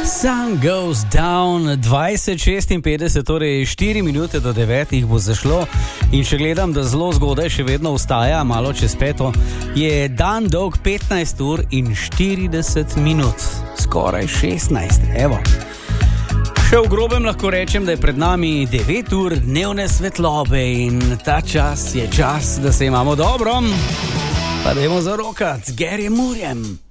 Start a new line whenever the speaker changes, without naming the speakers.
Sun goes down 20:56, torej 4 minute do 9 bo zašlo. In če gledam, da zelo zgodaj še vedno vstaja, malo čez 5, je dan dolg 15 ur in 40 minut, skoraj 16, evo. Še v grobem lahko rečem, da je pred nami 9 ur dnevne svetlobe in ta čas je čas, da se imamo dobro. Pa dajmo zarokat z Garyjem Moorejem.